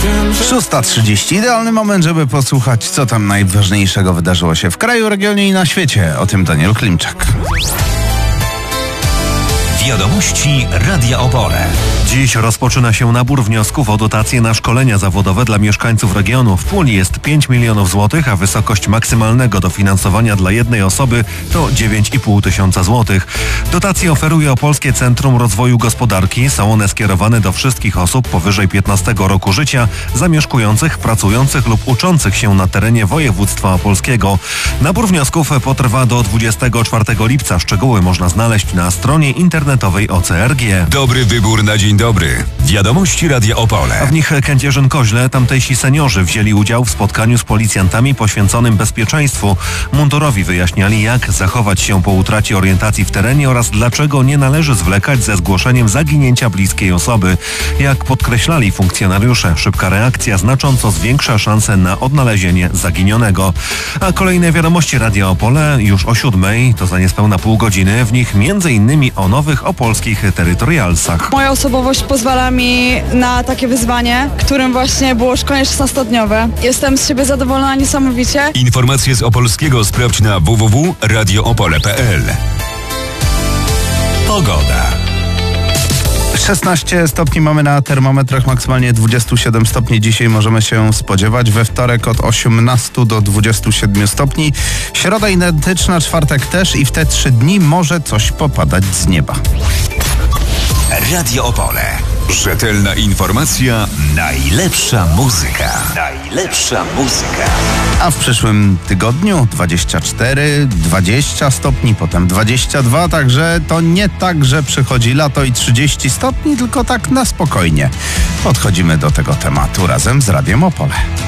6:30. Idealny moment, żeby posłuchać, co tam najważniejszego wydarzyło się w kraju, regionie i na świecie. O tym Daniel Klimczak. Wiadomości Radia Opole. Dziś rozpoczyna się nabór wniosków o dotacje na szkolenia zawodowe dla mieszkańców regionu. W puli jest 5 milionów złotych, a wysokość maksymalnego dofinansowania dla jednej osoby to 9,5 tysiąca złotych. Dotacje oferuje Opolskie Centrum Rozwoju Gospodarki. Są one skierowane do wszystkich osób powyżej 15 roku życia, zamieszkujących, pracujących lub uczących się na terenie województwa opolskiego. Nabór wniosków potrwa do 24 lipca. Szczegóły można znaleźć na stronie internetowej OCRG. Dobry wybór na dzień dobry. Wiadomości Radia Opole. A w nich Kędzierzyn-Koźle tamtejsi seniorzy wzięli udział w spotkaniu z policjantami poświęconym bezpieczeństwu. Mundurowi wyjaśniali, jak zachować się po utracie orientacji w terenie oraz dlaczego nie należy zwlekać ze zgłoszeniem zaginięcia bliskiej osoby. Jak podkreślali funkcjonariusze, szybka reakcja znacząco zwiększa szanse na odnalezienie zaginionego. A kolejne wiadomości Radia Opole już o 7:00, to za niespełna pół godziny. W nich m.in. o nowych opolskich terytorialsach. Moja osobowość pozwala mi na takie wyzwanie, którym właśnie było szkolenie 16-dniowe. Jestem z siebie zadowolona niesamowicie. Informacje z Opolskiego sprawdź na www.radioopole.pl. Pogoda. 16 stopni mamy na termometrach, maksymalnie 27 stopni dzisiaj możemy się spodziewać. We wtorek od 18 do 27 stopni. Środa identyczna, czwartek też i w te 3 dni może coś popadać z nieba. Radio Opole. Rzetelna informacja, najlepsza muzyka. Najlepsza muzyka. A w przyszłym tygodniu 24, 20 stopni, potem 22, także to nie tak, że przychodzi lato i 30 stopni, tylko tak na spokojnie. Podchodzimy do tego tematu razem z Radiem Opole.